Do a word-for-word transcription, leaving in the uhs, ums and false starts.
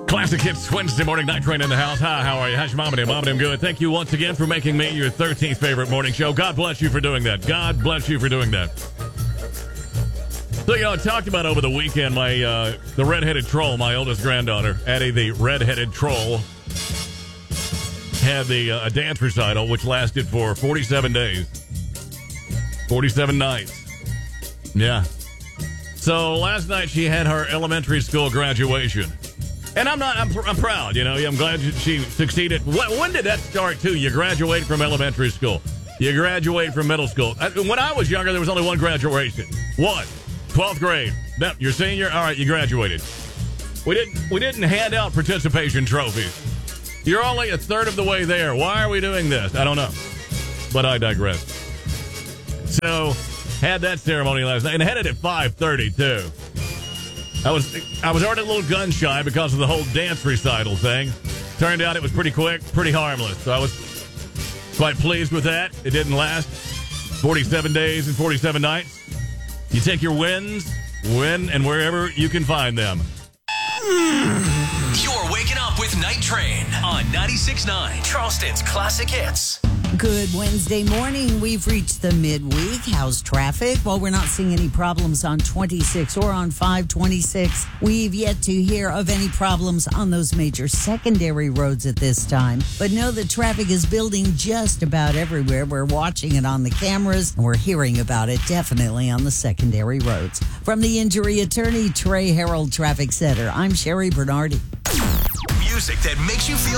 Classic Hits Wednesday morning, Night Train in the house. Hi, how are you? How's your mom and mom and them good? Thank you once again for making me your thirteenth favorite morning show. God bless you for doing that. God bless you for doing that. So, you know, I talked about over the weekend my uh, the redheaded troll, my oldest granddaughter, Addie the redheaded troll, had the uh, a dance recital which lasted for forty-seven days, forty-seven nights. Yeah. So last night she had her elementary school graduation. And I'm not, I'm, I'm proud, you know, I'm glad she succeeded. When, when did that start, too? You graduate from elementary school. You graduate from middle school. When I was younger, there was only one graduation. One. twelfth grade. No, you're senior? All right, you graduated. We didn't, we didn't hand out participation trophies. You're only a third of the way there. Why are we doing this? I don't know. But I digress. So, had that ceremony last night. And had it at five thirty, too. I was I was already a little gun shy because of the whole dance recital thing. Turned out it was pretty quick, pretty harmless. So I was quite pleased with that. It didn't last forty-seven days and forty-seven nights. You take your wins, win, and wherever you can find them. You're waking up with Night Train on ninety-six point nine, Charleston's Classic Hits. Good Wednesday morning. We've reached the midweek. How's traffic? Well, we're not seeing any problems on twenty-six or on five twenty-six. We've yet to hear of any problems on those major secondary roads at this time. But know that traffic is building just about everywhere. We're watching it on the cameras, and we're hearing about it definitely on the secondary roads. From the injury attorney, Trey Harold Traffic Center, I'm Sherry Bernardi. Music that makes you feel